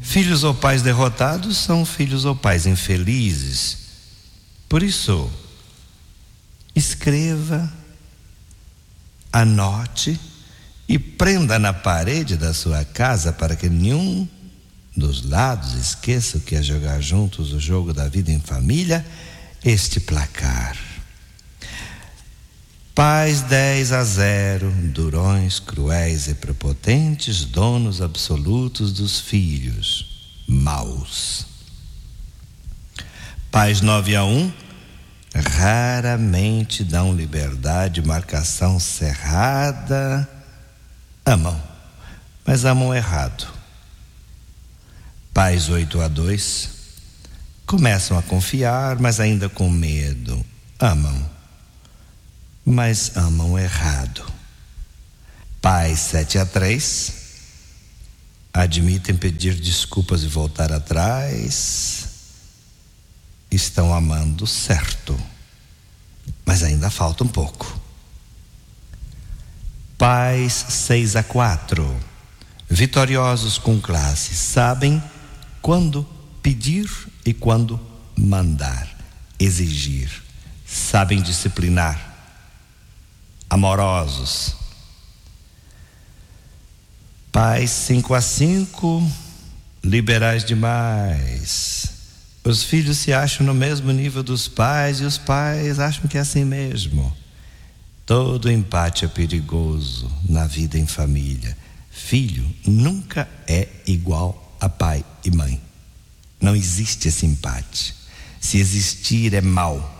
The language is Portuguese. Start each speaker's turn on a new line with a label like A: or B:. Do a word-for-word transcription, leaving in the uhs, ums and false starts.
A: Filhos ou pais derrotados são filhos ou pais infelizes. Por isso, escreva, anote e prenda na parede da sua casa para que nenhum dos lados esqueça o que é jogar juntos o jogo da vida em família, este placar. Pais dez a zero, durões, cruéis e prepotentes, donos absolutos dos filhos, maus. Pais nove a um, raramente dão liberdade, marcação cerrada, amam, mas amam errado. Pais oito a dois, começam a confiar, mas ainda com medo, amam, mas amam errado. Pais sete a três, admitem pedir desculpas e voltar atrás, estão amando certo, mas ainda falta um pouco. Pais seis a quatro, vitoriosos com classe, sabem quando pedir e quando mandar, exigir, sabem disciplinar, amorosos. Pais cinco a cinco, liberais demais. Os filhos se acham no mesmo nível dos pais e os pais acham que é assim mesmo. Todo empate é perigoso na vida em família. Filho nunca é igual a pai e mãe. Não existe esse empate. Se existir, é mal.